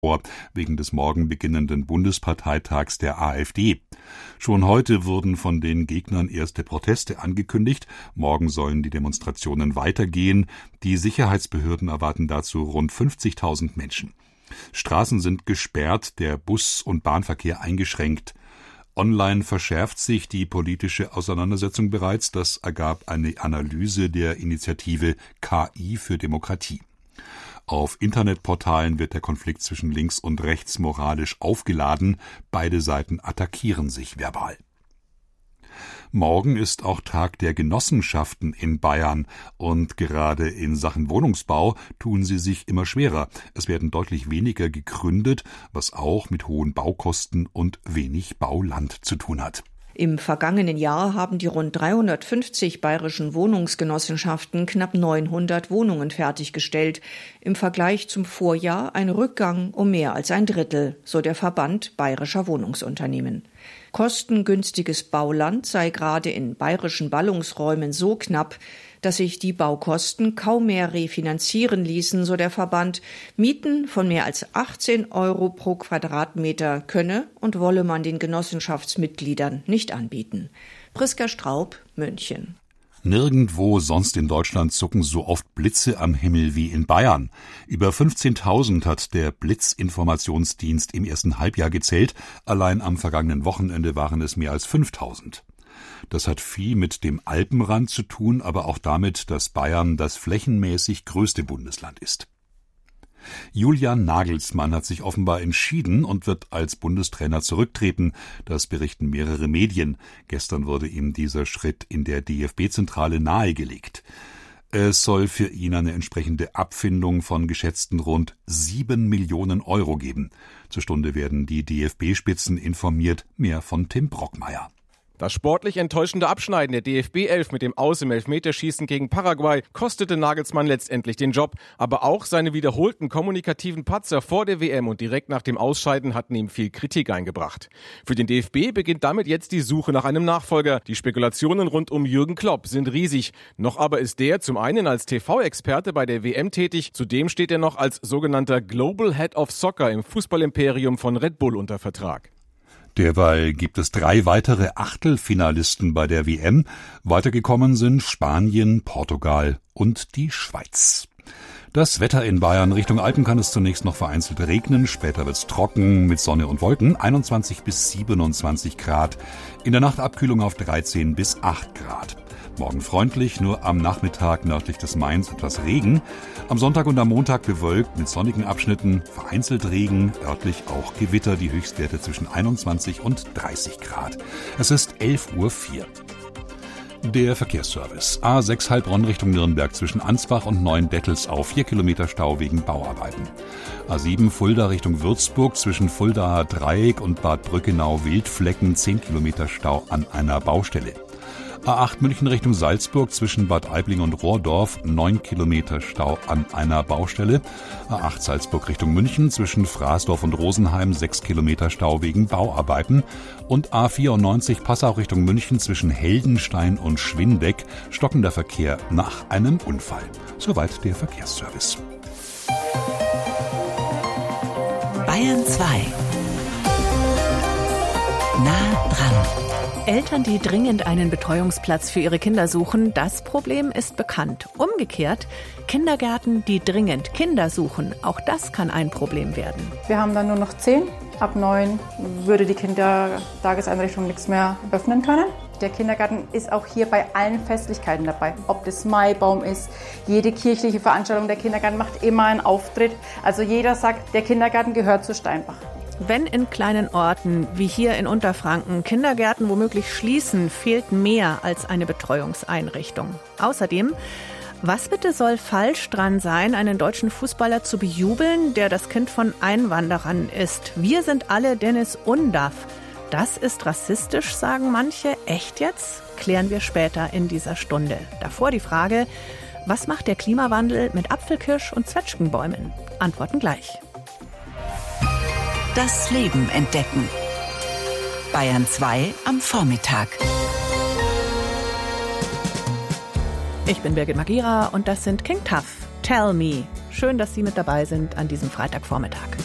wegen des morgen beginnenden Bundesparteitags der AfD. Schon heute wurden von den Gegnern erste Proteste angekündigt. Morgen sollen die Demonstrationen weitergehen. Die Sicherheitsbehörden erwarten dazu rund 50.000 Menschen. Straßen sind gesperrt, der Bus- und Bahnverkehr eingeschränkt. Online verschärft sich die politische Auseinandersetzung bereits. Das ergab eine Analyse der Initiative KI für Demokratie. Auf Internetportalen wird der Konflikt zwischen links und rechts moralisch aufgeladen. Beide Seiten attackieren sich verbal. Morgen ist auch Tag der Genossenschaften in Bayern und gerade in Sachen Wohnungsbau tun sie sich immer schwerer. Es werden deutlich weniger gegründet, was auch mit hohen Baukosten und wenig Bauland zu tun hat. Im vergangenen Jahr haben die rund 350 bayerischen Wohnungsgenossenschaften knapp 900 Wohnungen fertiggestellt. Im Vergleich zum Vorjahr ein Rückgang um mehr als ein Drittel, so der Verband bayerischer Wohnungsunternehmen. Kostengünstiges Bauland sei gerade in bayerischen Ballungsräumen so knapp, dass sich die Baukosten kaum mehr refinanzieren ließen, so der Verband. Mieten von mehr als 18 Euro pro Quadratmeter könne und wolle man den Genossenschaftsmitgliedern nicht anbieten. Priska Straub, München. Nirgendwo sonst in Deutschland zucken so oft Blitze am Himmel wie in Bayern. Über 15.000 hat der Blitzinformationsdienst im ersten Halbjahr gezählt. Allein am vergangenen Wochenende waren es mehr als 5.000. Das hat viel mit dem Alpenrand zu tun, aber auch damit, dass Bayern das flächenmäßig größte Bundesland ist. Julian Nagelsmann hat sich offenbar entschieden und wird als Bundestrainer zurücktreten. Das berichten mehrere Medien. Gestern wurde ihm dieser Schritt in der DFB-Zentrale nahegelegt. Es soll für ihn eine entsprechende Abfindung von geschätzten rund 7 Millionen Euro geben. Zur Stunde werden die DFB-Spitzen informiert. Mehr von Tim Brockmeier. Das sportlich enttäuschende Abschneiden der DFB-11 mit dem Aus im Elfmeterschießen gegen Paraguay kostete Nagelsmann letztendlich den Job. Aber auch seine wiederholten kommunikativen Patzer vor der WM und direkt nach dem Ausscheiden hatten ihm viel Kritik eingebracht. Für den DFB beginnt damit jetzt die Suche nach einem Nachfolger. Die Spekulationen rund um Jürgen Klopp sind riesig. Noch aber ist der zum einen als TV-Experte bei der WM tätig, zudem steht er noch als sogenannter Global Head of Soccer im Fußballimperium von Red Bull unter Vertrag. Derweil gibt es 3 weitere Achtelfinalisten bei der WM. Weitergekommen sind Spanien, Portugal und die Schweiz. Das Wetter in Bayern. Richtung Alpen kann es zunächst noch vereinzelt regnen. Später wird es trocken mit Sonne und Wolken. 21 bis 27 Grad. In der Nacht Abkühlung auf 13 bis 8 Grad. Morgen freundlich, nur am Nachmittag nördlich des Mains etwas Regen. Am Sonntag und am Montag bewölkt mit sonnigen Abschnitten, vereinzelt Regen, örtlich auch Gewitter, die Höchstwerte zwischen 21 und 30 Grad. Es ist 11:04 Uhr. Der Verkehrsservice. A6 Heilbronn Richtung Nürnberg zwischen Ansbach und Neuendettelsau 4 Kilometer Stau wegen Bauarbeiten. A7 Fulda Richtung Würzburg zwischen Fuldaer Dreieck und Bad Brückenau Wildflecken 10 Kilometer Stau an einer Baustelle. A8 München Richtung Salzburg zwischen Bad Aibling und Rohrdorf 9 Kilometer Stau an einer Baustelle. A8 Salzburg Richtung München zwischen Fraßdorf und Rosenheim 6 Kilometer Stau wegen Bauarbeiten. Und A94 Passau Richtung München zwischen Heldenstein und Schwindeck stockender Verkehr nach einem Unfall. Soweit der Verkehrsservice. Bayern 2. Nah dran. Eltern, die dringend einen Betreuungsplatz für ihre Kinder suchen, das Problem ist bekannt. Umgekehrt, Kindergärten, die dringend Kinder suchen, auch das kann ein Problem werden. Wir haben dann nur noch 10. Ab 9 würde die Kindertageseinrichtung nichts mehr öffnen können. Der Kindergarten ist auch hier bei allen Festlichkeiten dabei. Ob das Maibaum ist, jede kirchliche Veranstaltung, der Kindergarten macht immer einen Auftritt. Also jeder sagt, der Kindergarten gehört zu Steinbach. Wenn in kleinen Orten wie hier in Unterfranken Kindergärten womöglich schließen, fehlt mehr als eine Betreuungseinrichtung. Außerdem, was bitte soll falsch dran sein, einen deutschen Fußballer zu bejubeln, der das Kind von Einwanderern ist? Wir sind alle Dennis Undaff. Das ist rassistisch, sagen manche. Echt jetzt? Klären wir später in dieser Stunde. Davor die Frage, was macht der Klimawandel mit Apfelkirsch- und Zwetschgenbäumen? Antworten gleich. Das Leben entdecken. Bayern 2 am Vormittag. Ich bin Birgit Magira und das sind King Tuff. Tell Me. Schön, dass Sie mit dabei sind an diesem Freitagvormittag.